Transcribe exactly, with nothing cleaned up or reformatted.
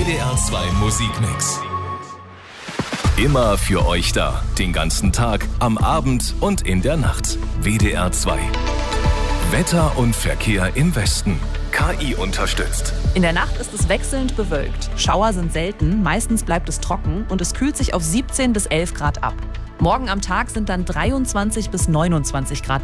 D R zwei Musikmix. Immer für euch da. Den ganzen Tag, am Abend und in der Nacht. W D R zwei. Wetter und Verkehr im Westen. K I unterstützt. In der Nacht ist es wechselnd bewölkt. Schauer sind selten, meistens bleibt es trocken und es kühlt sich auf siebzehn bis elf Grad ab. Morgen am Tag sind dann dreiundzwanzig bis neunundzwanzig Grad